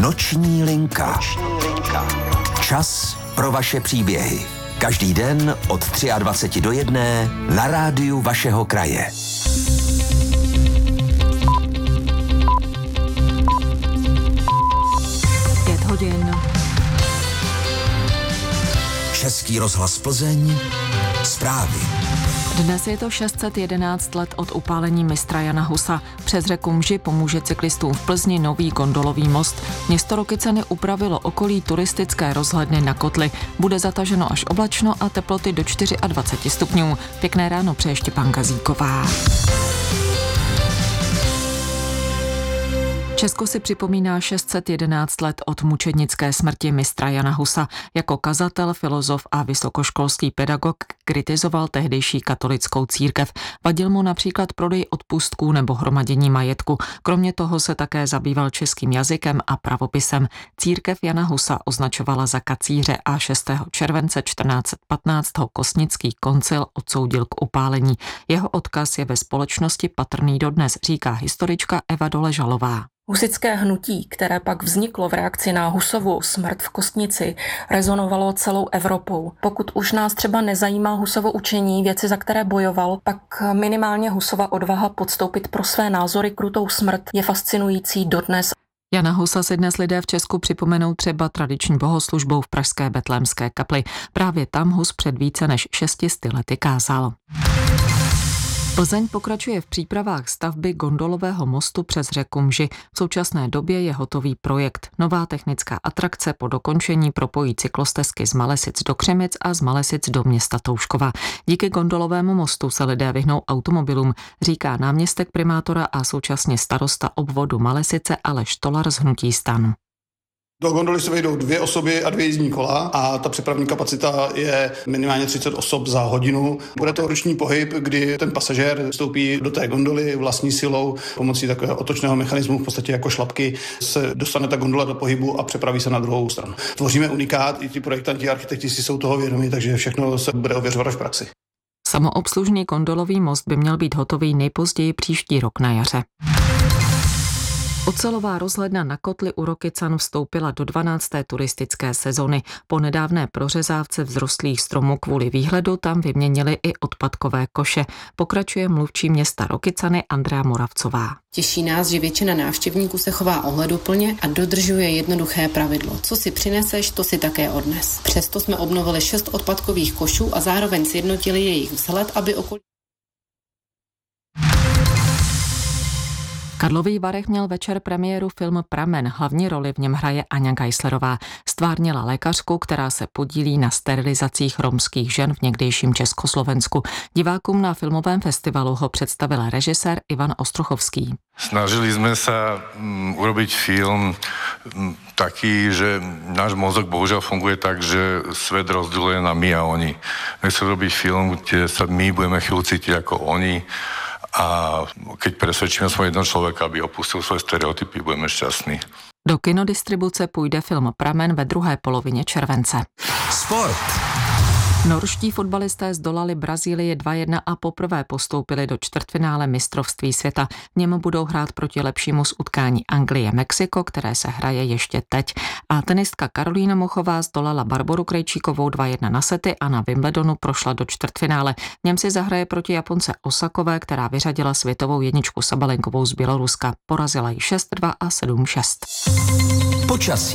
Noční linka. Čas pro vaše příběhy. Každý den od 23 do 1 na rádiu vašeho kraje. Hodin. Český rozhlas Plzeň. Zprávy. Dnes je to 611 let od upálení mistra Jana Husa. Přes řeku Mži pomůže cyklistům v Plzni nový gondolový most. Město Rokycany upravilo okolí turistické rozhledny na Kotli. Bude zataženo až oblačno a teploty do 24 stupňů. Pěkné ráno přeje Štěpánka Gazíková. Česko si připomíná 611 let od mučednické smrti mistra Jana Husa. Jako kazatel, filozof a vysokoškolský pedagog kritizoval tehdejší katolickou církev. Vadil mu například prodej odpustků nebo hromadění majetku. Kromě toho se také zabýval českým jazykem a pravopisem. Církev Jana Husa označovala za kacíře a 6. července 1415 ho Kosnický koncil odsoudil k upálení. Jeho odkaz je ve společnosti patrný dodnes, říká historička Eva Doležalová. Husitské hnutí, které pak vzniklo v reakci na Husovu smrt v Kostnici, rezonovalo celou Evropou. Pokud už nás třeba nezajímá Husovo učení, věci, za které bojoval, pak minimálně Husova odvaha podstoupit pro své názory krutou smrt je fascinující dodnes. Jana Husa si dnes lidé v Česku připomenou třeba tradiční bohoslužbou v pražské Betlémské kapli. Právě tam Hus před více než 600 lety kázal. Plzeň pokračuje v přípravách stavby gondolového mostu přes řeku Mži. V současné době je hotový projekt. Nová technická atrakce po dokončení propojí cyklostezky z Malesic do Křemic a z Malesic do města Touškova. Díky gondolovému mostu se lidé vyhnou automobilům, říká náměstek primátora a současně starosta obvodu Malesice Aleš Tolar z hnutí STAN. Do gondoly se vejdou 2 osoby a 2 jízdní kola a ta přepravní kapacita je minimálně 30 osob za hodinu. Bude to ruční pohyb, kdy ten pasažér vstoupí do té gondoly vlastní silou. Pomocí takového otočného mechanismu, v podstatě jako šlapky, se dostane ta gondola do pohybu a přepraví se na druhou stranu. Tvoříme unikát, i ti projektanti a architekti si jsou toho vědomí, takže všechno se bude ověřovat až v praxi. Samoobslužný gondolový most by měl být hotový nejpozději příští rok na jaře. Ocelová rozhledna na Kotli u Rokycan vstoupila do 12. turistické sezony. Po nedávné prořezávce vzrostlých stromů kvůli výhledu tam vyměnili i odpadkové koše. Pokračuje mluvčí města Rokycany Andrea Moravcová. Těší nás, že většina návštěvníků se chová ohleduplně a dodržuje jednoduché pravidlo. Co si přineseš, to si také odnes. Přesto jsme obnovili 6 odpadkových košů a zároveň sjednotili jejich vzhled, aby okolí. V Karlových Varech měl večer premiéru film Pramen. Hlavní roli v něm hraje Aňa Geislerová. Stvárnila lékařku, která se podílí na sterilizacích romských žen v někdejším Československu. Divákům na filmovém festivalu ho představil režisér Ivan Ostrochovský. Snažili jsme se urobiť film taký, že náš mozog bohužiaľ funguje tak, že svet rozděluje na my a oni. Nechcem robiť film, kde sa my budeme chvíľu cítiť ako oni. A keď presvedčíme svojho jednoho člověka, aby opustil svoje stereotypy, budeme šťastní. Do kinodistribuce půjde film Pramen ve druhé polovině července. Sport. Norští fotbalisté zdolali Brazílii 2-1 a poprvé postoupili do čtvrtfinále mistrovství světa. V něm budou hrát proti lepšímu z utkání Anglie-Mexiko, které se hraje ještě teď. A tenistka Karolína Mochová zdolala Barboru Krejčíkovou 2-1 na sety a na Wimbledonu prošla do čtvrtfinále. V něm si zahraje proti Japonce Osakové, která vyřadila světovou jedničku Sabalenkovou z Běloruska. Porazila ji 6-2 a 7-6. Počasí.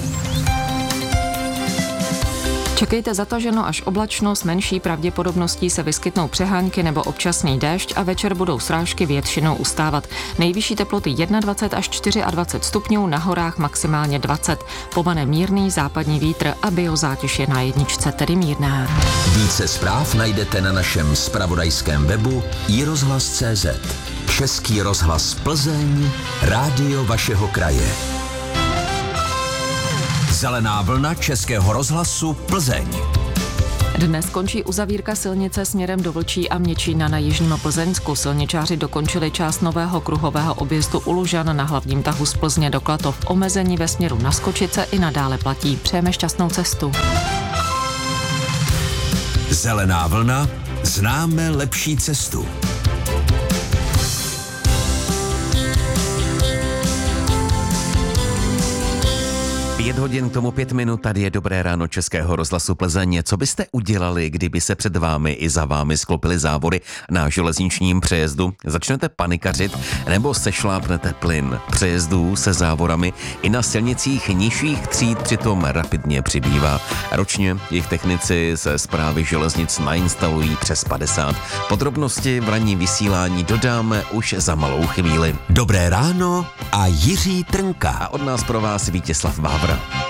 Čekejte zataženo až oblačno, s menší pravděpodobností se vyskytnou přehánky nebo občasný déšť a večer budou srážky většinou ustávat. Nejvyšší teploty 21 až 24 stupňů, na horách maximálně 20. Povane mírný západní vítr a biozátěž je na jedničce, tedy mírná. Více zpráv najdete na našem zpravodajském webu iRozhlas.cz. Český rozhlas Plzeň, rádio vašeho kraje. Zelená vlna Českého rozhlasu Plzeň. Dnes končí uzavírka silnice směrem do Vlčí a Měčína na jižním Plzeňsku. Silničáři dokončili část nového kruhového objezdu u Lužan na hlavním tahu z Plzně do Klatov. Omezení ve směru na Skočice i nadále platí. Přejeme šťastnou cestu. Zelená vlna, známe lepší cestu. 5 hodin k tomu 5 minut, tady je Dobré ráno Českého rozhlasu Plzeň. Co byste udělali, kdyby se před vámi i za vámi sklopily závory na železničním přejezdu? Začnete panikařit nebo sešlápnete plyn? Přejezdů se závorami i na silnicích nižších tříd přitom rapidně přibývá. Ročně jejich technici ze Správy železnic nainstalují přes 50. Podrobnosti v ranní vysílání dodáme už za malou chvíli. Dobré ráno a Jiří Trnka. A od nás pro vás Vítězslav Vávra.